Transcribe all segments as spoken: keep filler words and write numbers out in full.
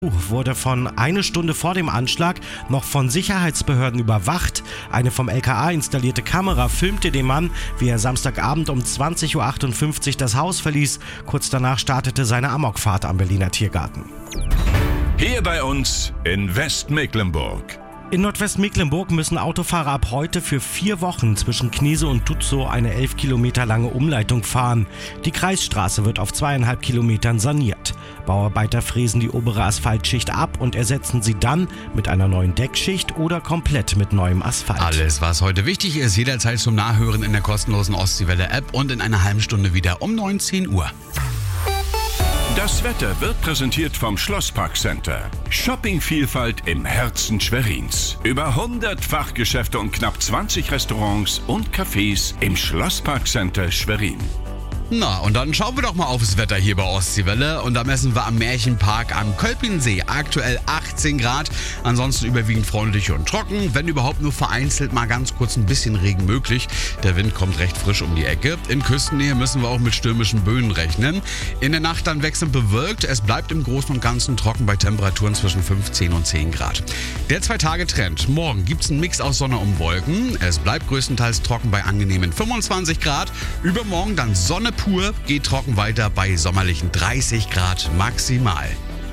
Wurde von eine Stunde vor dem Anschlag noch von Sicherheitsbehörden überwacht. Eine vom L K A installierte Kamera filmte den Mann, wie er Samstagabend um zwanzig Uhr achtundfünfzig das Haus verließ. Kurz danach startete seine Amokfahrt am Berliner Tiergarten. Hier bei uns in Westmecklenburg. In Nordwestmecklenburg müssen Autofahrer ab heute für vier Wochen zwischen Knese und Tutzow eine elf Kilometer lange Umleitung fahren. Die Kreisstraße wird auf zweieinhalb Kilometern saniert. Bauarbeiter fräsen die obere Asphaltschicht ab und ersetzen sie dann mit einer neuen Deckschicht oder komplett mit neuem Asphalt. Alles, was heute wichtig ist, jederzeit zum Nachhören in der kostenlosen Ostseewelle-App und in einer halben Stunde wieder um neunzehn Uhr. Das Wetter wird präsentiert vom Schlossparkcenter. Shoppingvielfalt im Herzen Schwerins. Über hundert Fachgeschäfte und knapp zwanzig Restaurants und Cafés im Schlossparkcenter Schwerin. Na, und dann schauen wir doch mal aufs Wetter hier bei Ostseewelle. Und da messen wir am Märchenpark am Kölpinsee aktuell achtzehn Grad. Ansonsten überwiegend freundlich und trocken. Wenn überhaupt nur vereinzelt mal ganz kurz ein bisschen Regen möglich. Der Wind kommt recht frisch um die Ecke. In Küstennähe müssen wir auch mit stürmischen Böen rechnen. In der Nacht dann wechselnd bewölkt. Es bleibt im Großen und Ganzen trocken bei Temperaturen zwischen fünfzehn und zehn Grad. Der Zwei-Tage-Trend. Morgen gibt es einen Mix aus Sonne und Wolken. Es bleibt größtenteils trocken bei angenehmen fünfundzwanzig Grad. Übermorgen dann Sonne pur, geht trocken weiter bei sommerlichen dreißig Grad maximal.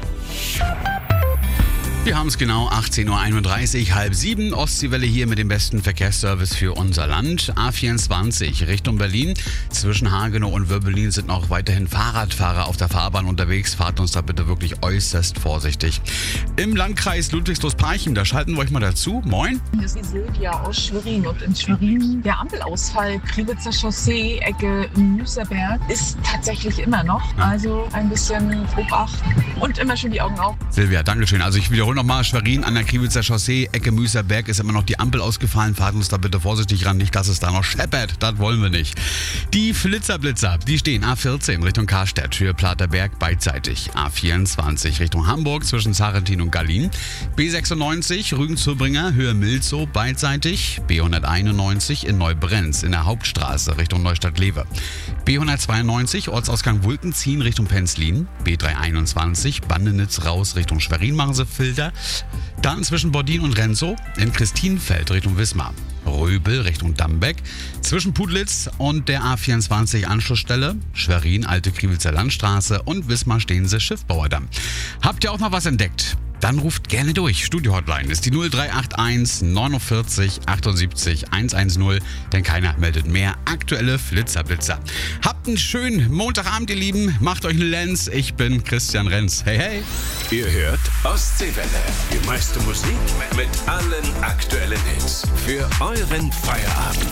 Wir haben es genau achtzehn Uhr einunddreißig, halb sieben. Ostseewelle hier mit dem besten Verkehrsservice für unser Land. A vierundzwanzig Richtung Berlin. Zwischen Hagenow und Wöbbelin sind noch weiterhin Fahrradfahrer auf der Fahrbahn unterwegs. Fahrt uns da bitte wirklich äußerst vorsichtig. Im Landkreis Ludwigslust-Parchim, da schalten wir euch mal dazu. Moin. Hier ist die Silvia aus Schwerin. Und in Schwerin der Ampelausfall Kriwitzer Chaussee, Ecke Müserberg, ist tatsächlich immer noch. Also ein bisschen grob achten und immer schön die Augen auf. Silvia, dankeschön. Also ich wiederhole nochmal, Schwerin an der Kriwitzer Chaussee, Ecke Müserberg ist immer noch die Ampel ausgefallen. Fahrt uns da bitte vorsichtig ran, nicht, dass es da noch scheppert. Das wollen wir nicht. Die Flitzerblitzer, die stehen A vierzehn Richtung Karstedt, Höhe Platerberg beidseitig. A vierundzwanzig Richtung Hamburg zwischen Sarrentin und Gallien. B sechsundneunzig Rügen-Zurbringer, Höhe Milzow beidseitig. B hunderteinundneunzig in Neubrenz in der Hauptstraße Richtung Neustadt-Lewe. B hundertzweiundneunzig Ortsausgang Wulkenziehen Richtung Penzlin. B dreihunderteinundzwanzig Bandenitz raus Richtung Schwerin machen sie Filter. Dann zwischen Bordin und Renzow in Christinfeld Richtung Wismar. Röbel Richtung Dambeck. Zwischen Pudlitz und der A vierundzwanzig Anschlussstelle Schwerin, Alte Kriwitzer Landstraße und Wismar stehen sie Schiffbauerdamm. Habt ihr auch mal was entdeckt? Dann ruft gerne durch. Studio-Hotline ist die null drei acht eins neunundvierzig achtundsiebzig hundertzehn, denn keiner meldet mehr aktuelle Flitzerblitzer. Habt einen schönen Montagabend, ihr Lieben. Macht euch eine Lenz. Ich bin Christian Renz. Hey, hey. Ihr hört Ostseewelle. Die meiste Musik mit allen aktuellen Hits. Für euren Feierabend.